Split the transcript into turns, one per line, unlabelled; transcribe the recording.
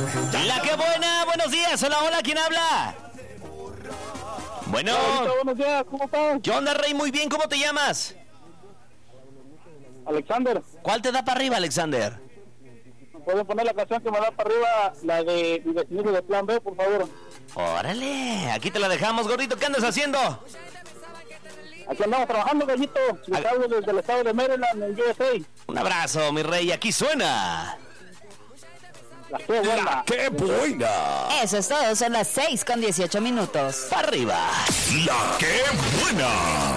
La que buena, buenos días. Hola, hola, ¿quién habla? Bueno.
Hola, buenos días, ¿cómo estás?
¿Qué onda, Rey? Muy bien, ¿cómo te llamas?
Alexander.
¿Cuál te da para arriba, Alexander?
¿Pueden poner la canción que me da para arriba, la de mi vecino de Plan B, por favor?
Órale, aquí te la dejamos, gordito. ¿Qué andas haciendo?
Aquí andamos trabajando, gallito. Les hablo desde el estado de Maryland, en USA.
Un abrazo, mi rey. Aquí suena.
La que buena.
¡Qué buena!
Eso es todo, son las 6:18.
Para arriba.
¡La que buena!